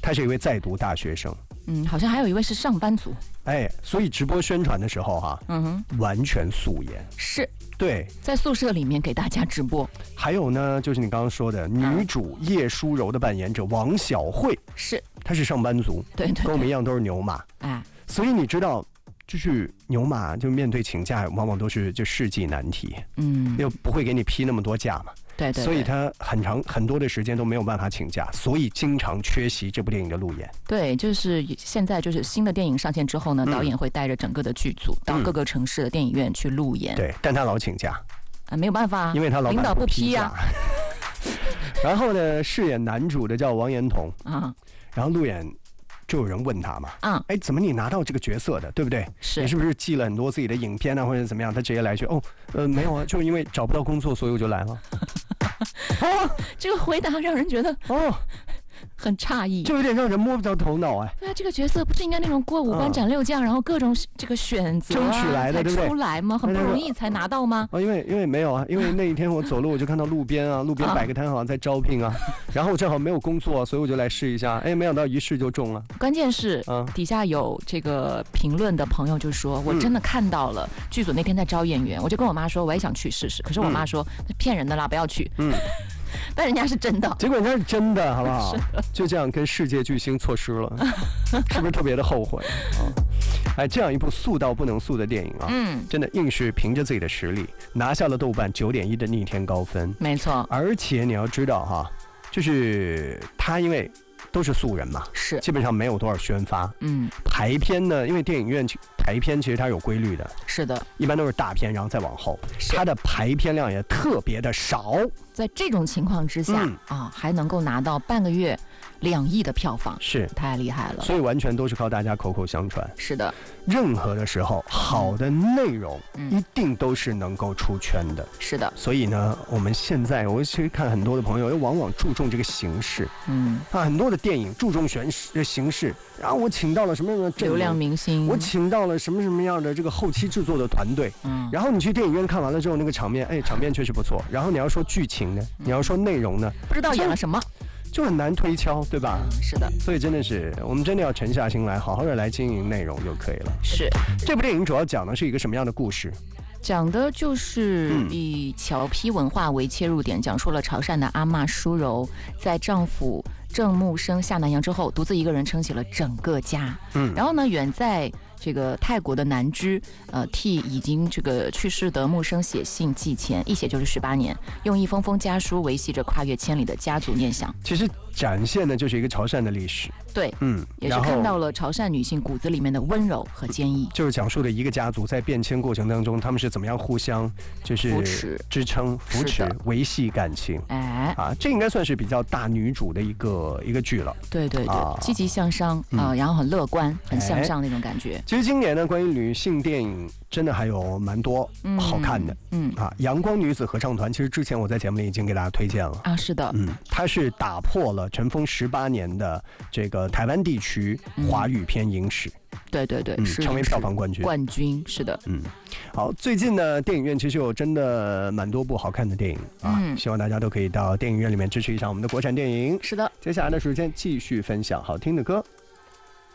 他是一位在读大学生。 好像还有一位是上班族。 所以直播宣传的时候完全素颜。 是。 对， 在宿舍里面给大家直播。 还有呢，就是你刚刚说的女主叶舒柔的扮演者王小慧， 是， 她是上班族， 对， 跟我们一样都是牛马，所以你知道，就是牛马就面对请假，往往都是就世纪难题，又不会给你批那么多假嘛。 对， 所以他很多的时间都没有办法请假，所以经常缺席这部电影的路演。 对，就是现在就是新的电影上线之后呢，导演会带着整个的剧组到各个城市的电影院去路演。 对，但他老请假没有办法， 因为他老板领导不批呀。 然后呢，饰演男主的叫王彦彤然后路演。就有人问他嘛，怎么你拿到这个角色的，对不对？ 是你是不是寄了很多自己的影片啊，或者怎么样？他直接来句，没有啊，就因为找不到工作，所以我就来了。 这个回答让人觉得很诧异， 就有点让人摸不着头脑对啊，这个角色不是应该那种过五关斩六将，然后各种这个选择争取来的，对不对？ 出来吗？很不容易才拿到吗？ 因为没有啊，因为那一天我走路我就看到路边摆个摊好像在招聘然后我正好没有工作，所以我就来试一下，没想到一试就中了。 关键是底下有这个评论的朋友就说，我真的看到了剧组那天在招演员，我就跟我妈说我也想去试试，可是我妈说骗人的啦，不要去。但人家是真的， 结果人家是真的，好不好？就这样跟世界巨星错失了，是不是特别的后悔这样一部素到不能素的电影真的硬是凭着自己的实力拿下了豆瓣9.1的逆天高分。 没错， 而且你要知道就是他因为都是素人嘛， 是基本上没有多少宣发。排片呢，因为电影院排片其实它有规律的， 是的， 一般都是大片然后再往后，它的排片量也特别的少。 在这种情况之下还能够拿到半个月2亿的票房， 是太厉害了。 所以完全都是靠大家口口相传。 是的， 任何的时候好的内容一定都是能够出圈的。 是的， 所以呢，我们现在我其实看很多的朋友又往往注重这个形式，很多的电影注重形式，然后我请到了什么什么流量明星， 我请到了什么什么样的这个后期制作的团队，然后你去电影院看完了之后，那个场面确实不错，然后你要说剧情呢，你要说内容呢， 不知道演了什么， 就很难推敲，对吧？ 是的， 所以真的是我们真的要沉下心来，好好的来经营内容就可以了。 是， 这部电影主要讲的是一个什么样的故事？ 讲的就是以侨批文化为切入点，讲述了潮汕的阿嬷舒柔在丈夫郑木生下南洋之后，独自一个人撑起了整个家。然后呢，远在这个泰国的南芝，替已经这个去世的木生写信寄钱，一写就是18年，用一封封家书维系着跨越千里的家族念想。 其实展现的就是一个潮汕的历史。 对，也是看到了潮汕女性骨子里面的温柔和坚毅。 就是讲述了一个家族在变迁过程当中，他们是怎么样互相就是支撑、扶持、维系感情。这应该算是比较大女主的一个剧了。 对对对，积极向上然后很乐观、很向上那种感觉。 其实今年呢，关于女性电影真的还有蛮多好看的。阳光女子合唱团，其实之前我在节目里已经给大家推荐了是的， 它是打破了尘封18年的这个台湾地区华语片影史。 对对对， 成为票房冠军。是的， 好，最近呢，电影院其实有真的蛮多部好看的电影希望大家都可以到电影院里面支持一场我们的国产电影。 是的， 接下来的时间继续分享好听的歌。